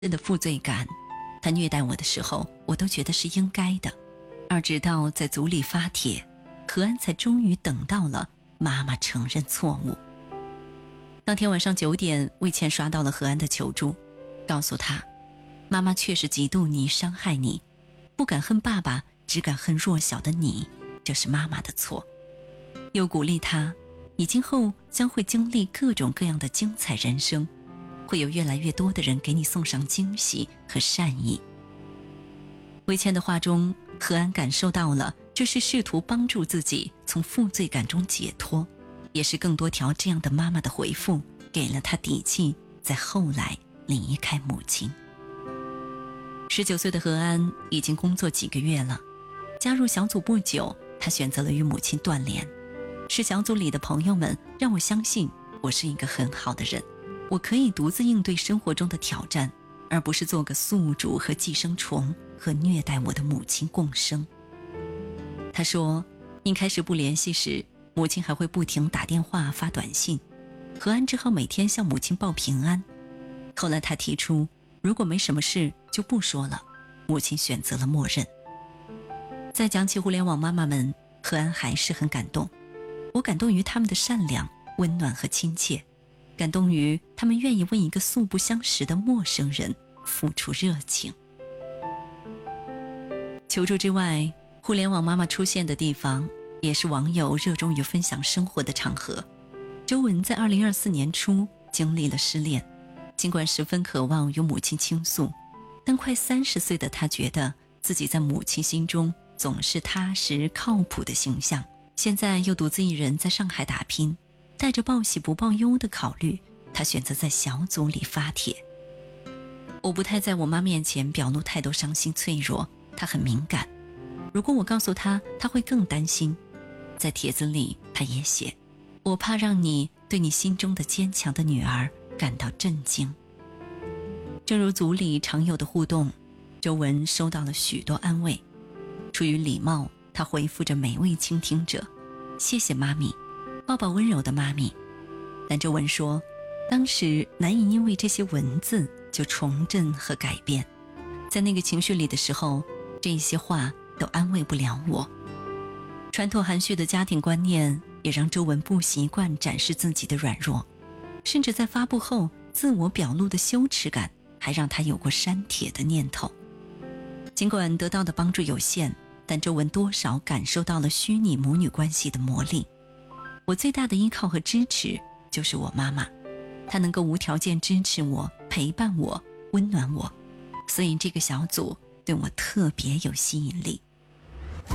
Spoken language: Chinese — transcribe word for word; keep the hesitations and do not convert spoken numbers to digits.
的负罪感，他虐待我的时候，我都觉得是应该的。而直到在组里发帖，何安才终于等到了妈妈承认错误。当天晚上九点，魏倩刷到了何安的求助，告诉他，妈妈确实嫉妒你，伤害你，不敢恨爸爸，只敢恨弱小的你，这是妈妈的错。又鼓励他，你今后将会经历各种各样的精彩人生，会有越来越多的人给你送上惊喜和善意。魏倩的话中，何安感受到了这是试图帮助自己从负罪感中解脱，也是更多条这样的妈妈的回复给了他底气，在后来离开母亲。十九岁的何安已经工作几个月了，加入小组不久，他选择了与母亲断联。是小组里的朋友们让我相信我是一个很好的人，我可以独自应对生活中的挑战，而不是做个宿主和寄生虫，和虐待我的母亲共生。他说，一开始不联系时，母亲还会不停打电话发短信，何安只好每天向母亲报平安。后来他提出，如果没什么事就不说了，母亲选择了默认。再讲起互联网妈妈们，何安还是很感动。我感动于他们的善良、温暖和亲切，感动于他们愿意为一个素不相识的陌生人付出热情。求助之外，互联网妈妈出现的地方，也是网友热衷于分享生活的场合。周文在二零二四年初经历了失恋，尽管十分渴望与母亲倾诉，但快三十岁的她觉得自己在母亲心中总是踏实靠谱的形象。现在又独自一人在上海打拼，带着报喜不报忧的考虑，她选择在小组里发帖。我不太在我妈面前表露太多伤心脆弱，她很敏感，如果我告诉她，她会更担心。在帖子里她也写，我怕让你对你心中的坚强的女儿感到震惊。正如组里常有的互动，周文收到了许多安慰，出于礼貌，他回复着每位倾听者，谢谢妈咪，抱抱温柔的妈咪。但周文说，当时难以因为这些文字就重振和改变，在那个情绪里的时候，这些话都安慰不了我。传统含蓄的家庭观念也让周文不习惯展示自己的软弱，甚至在发布后，自我表露的羞耻感还让他有过删帖的念头。尽管得到的帮助有限，但周文多少感受到了虚拟母女关系的魔力。我最大的依靠和支持就是我妈妈，她能够无条件支持我，陪伴我，温暖我，所以这个小组对我特别有吸引力。